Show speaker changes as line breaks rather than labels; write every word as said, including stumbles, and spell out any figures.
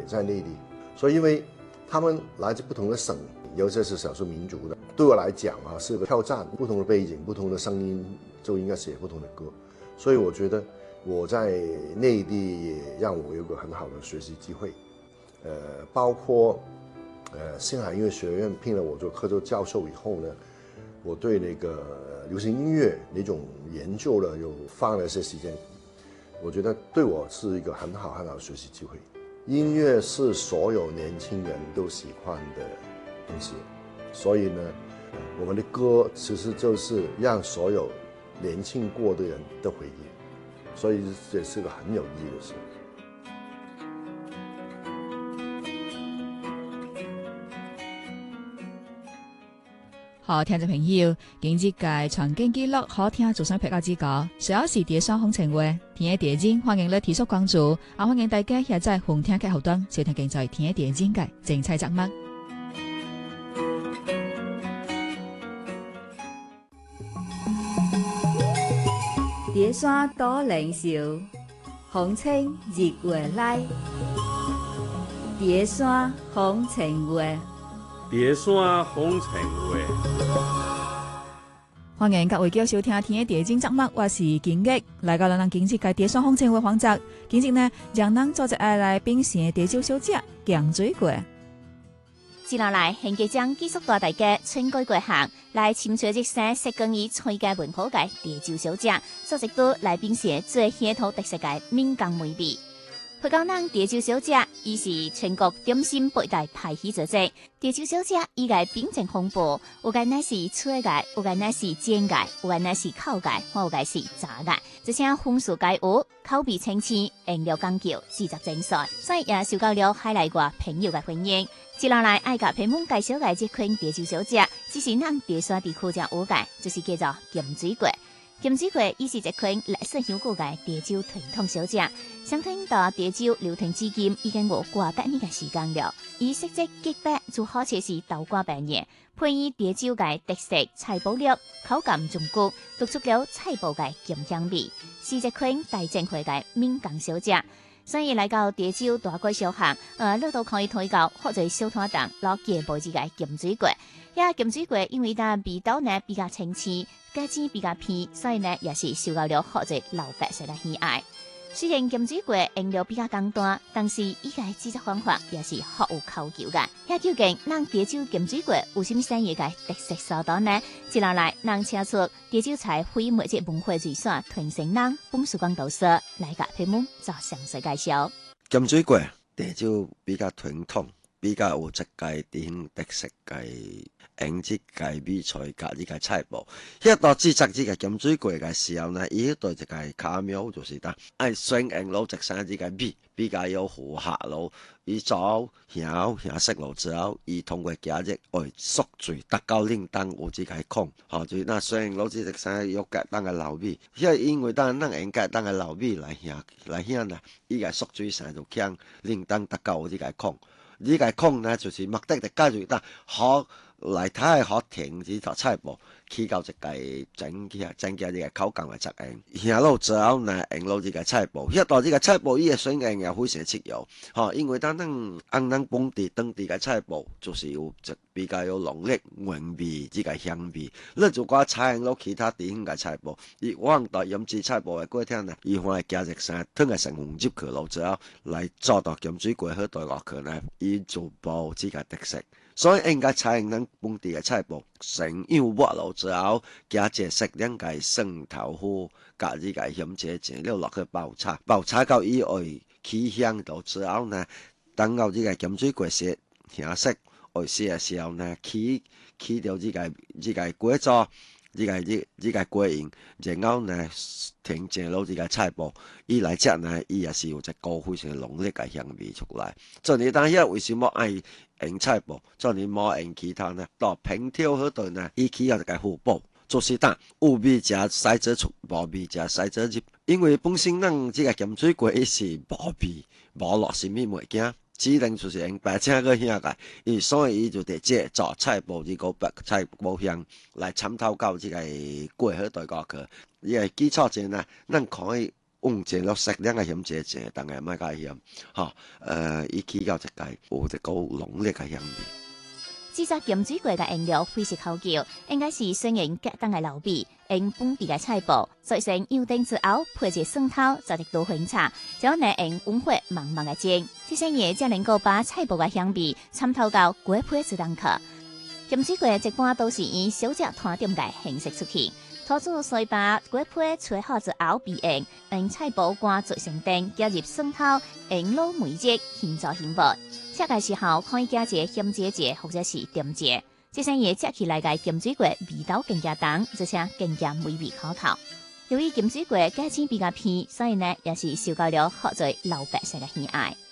在内地，所以因为他们来自不同的省，有些是少数民族的，对我来讲啊是个挑战，不同的背景、不同的声音就应该写不同的歌，所以我觉得我在内地也让我有个很好的学习机会，呃，包括呃星海音乐学院聘了我做客座教授以后呢，我对那个流行音乐那种研究了，又放了一些时间，我觉得对我是一个很好很好的学习机会。音乐是所有年轻人都喜欢的东西，所以呢，我们的歌其实就是让所有年轻过的人的回忆，所以这是个很有意义的事。
好，聽眾朋友，今日嘅場景記錄好聽，做上拍個指教，主要是碟雙風情話，聽嘅碟經歡迎你提速關注，啊歡迎大家現在紅聽嘅後端收聽現在聽嘅碟經嘅精彩節目。
碟山多靈秀，風情日月來，碟山風情話。
碟山風情話，
歡迎各位繼續收聽聽嘅碟經節目，我是景益，來到咱今日嘅碟山風情話環節，今日呢讓咱做一下來品嘗碟酒小姐鹹水粿。
接落來，現記將繼續帶大家春歸歸行，來深取一些石更以菜嘅文化嘅碟酒小姐，做一道來品嘗最稀土特色嘅閩江美味。培教咱碟酒小姐，伊是全國點心八大排戲者者。碟酒小姐伊個品種豐富，有個乃是脆嘅，有個乃是煎嘅，有個乃是烤嘅，有個是炸嘅。這些風俗皆有，口味清鮮，用料講究，製作精髓，所以也受到了海內外朋友嘅歡迎。接落來愛甲朋友介紹嘅這款碟酒小姐，只是咱碟山地區正有嘅，就是叫做鹹水粿。鹹水粿伊是一款歷史悠久嘅碟酒傳統小食，相傳到碟酒流傳至今已經有過百年嘅時間了。伊色澤潔白，就好似是豆乾白嘢，配以碟酒嘅特色菜脯粒，口感中骨，突出了菜脯嘅鹹香味，是一款大正會嘅閩江小食。所以來到碟酒大街小巷，呃，你都可以睇到或者小攤檔攞嘅杯子嘅鹹水粿。呀，鹹水粿因為它味道呢比較清澈，價錢比較便宜，所以呢也是受到了或者老百姓嘅喜愛。雖然鹹水粿用料比較簡單，但是伊個製作方法也是好有考究嘅。呀，究竟咱碟酒鹹水粿有什麼產業嘅特色所在呢？接落來，咱請出碟酒菜非物質文化遺產傳承人馮曙光導師來甲朋友做詳細介紹。
鹹水粿碟酒比較傳統，比較有一個地方特色嘅。用即個米菜甲呢個菜脯，迄道製作呢個鹹水粿嘅時候呢，伊迄度一個巧妙就是呾愛選用攞一生呢個米，比較有糊下路，伊做香香色路之後，伊通過加熱會縮水，達到令當有即個孔，吼就那選用攞呢個生有格當嘅老米，迄因為當咱用格當嘅老米來香來香啦，伊個縮水生就強，令當達到有即個孔，呢個孔呢就是目的就加入呾好。來睇好甜呢套菜脯，起到一個增加增加呢個口感嘅作用。然後之後呢，用到呢個菜脯，一到呢個菜脯，伊嘅選用也非常適用。嚇，因為當咱按咱本地當地嘅菜脯，就是有一比較有濃烈原味呢個香味。你如果採用到其他地方嘅菜脯，伊往到鹽漬菜脯嘅過程呢，伊會加入生湯嘅成分入去落之後，來做到鹹水粿好大落去呢，伊就冇呢個特色。所以應該採用咱本地嘅菜脯，成樣抹落之後，加一適量嘅蒜頭糊，加呢個鹽蔗醬料落去爆炒，爆炒到伊會起香到之後呢，等到呢個鹹水粿色香色會色嘅時候呢，起起到呢個呢個粿渣。呢個呢呢個粿形，然後呢填進落呢個菜脯，伊來食呢，伊也是有一個非常濃烈嘅香味出來。所以當遐為什麼愛用菜脯，所以冇用其他呢？到平挑嗰度呢，伊起有一個互補，就是當有味食使者出，無味食使者入。因為本身咱呢個鹹水粿是無味，無落什麼物件。只能就是用白青個香個，伊所以伊就直接做菜脯呢個白菜脯香來參透到這個粿喺度個去。伊個基礎上呢，咱可以往前落適量嘅鹹一隻，當然唔介鹹，嚇，誒，伊起到一個有一個濃烈嘅香味。
製作鹽水粿嘅原料非常考究，應該是選用格當嘅老米，用本地嘅菜脯，做成油燈之後，配隻蒜頭，再滴多粉茶，之後呢用温火慢慢嘅煎，這些嘢才能夠把菜脯嘅香味參透到粿皮之當去。鹽水粿一般都是以小隻團點嘅形式出現，土煮水把粿皮吹好之後備用，用菜脯掛做成丁，加入蒜頭，用老梅汁獻做獻物。食嘅時候可以加隻鹹椒節或者是甜節，這些嘢食起來嘅鹽水粿味道更加重，而且更加美味可口。由於鹽水粿價錢比較便宜，所以呢也是受到了好多老百姓嘅喜愛。